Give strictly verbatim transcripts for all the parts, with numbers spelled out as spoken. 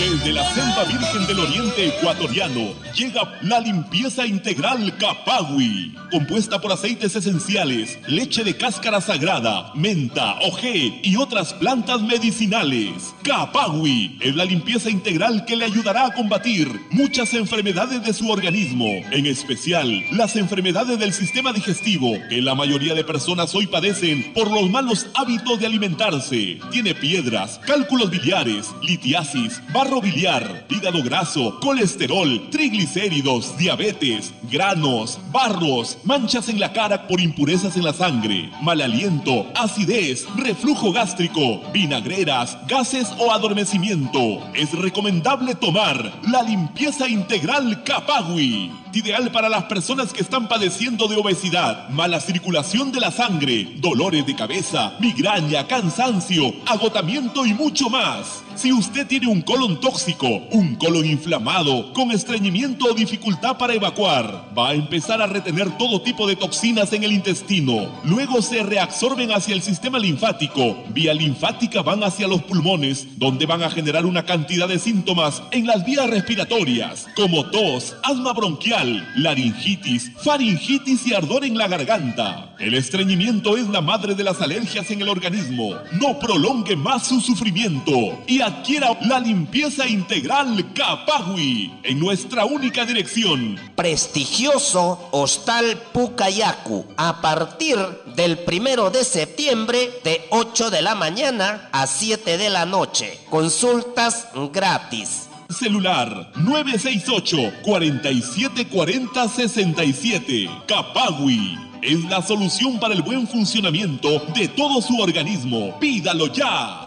Desde la selva virgen del oriente ecuatoriano llega la limpieza integral Capagui, compuesta por aceites esenciales, leche de cáscara sagrada, menta, ojé y otras plantas medicinales. Capagui es la limpieza integral que le ayudará a combatir muchas enfermedades de su organismo, en especial las enfermedades del sistema digestivo, que la mayoría de personas hoy padecen por los malos hábitos de alimentarse. Tiene piedras, cálculos biliares, litiasis, barro biliar, hígado graso, colesterol, triglicéridos, diabetes, granos, barros, manchas en la cara por impurezas en la sangre, mal aliento, acidez, reflujo gástrico, vinagreras, gases o adormecimiento. Es recomendable tomar la limpieza integral Capagui, ideal para las personas que están padeciendo de obesidad, mala circulación de la sangre, dolores de cabeza, migraña, cansancio, agotamiento y mucho más. Si usted tiene un colon tóxico, un colon inflamado, con estreñimiento o dificultad para evacuar, va a empezar a retener todo tipo de toxinas en el intestino. Luego se reabsorben hacia el sistema linfático. Vía linfática van hacia los pulmones, donde van a generar una cantidad de síntomas en las vías respiratorias, como tos, asma bronquial, laringitis, faringitis y ardor en la garganta. El estreñimiento es la madre de las alergias en el organismo. No prolongue más su sufrimiento y adquiera la limpieza integral Capagui en nuestra única dirección. Prestigioso Hostal Pucayacu, a partir del primero de septiembre de ocho de la mañana a siete de la noche. Consultas gratis. Celular nueve seis ocho, cuatro siete cuatro cero, seis siete. Capagui es la solución para el buen funcionamiento de todo su organismo. ¡Pídalo ya!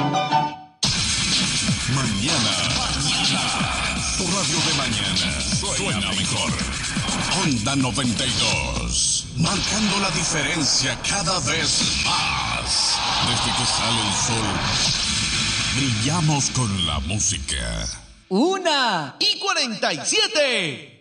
Mañana, tu radio de mañana suena mejor. Onda noventa y dos, marcando la diferencia cada vez más. Desde que sale el sol, brillamos con la música. Una y cuarenta y siete.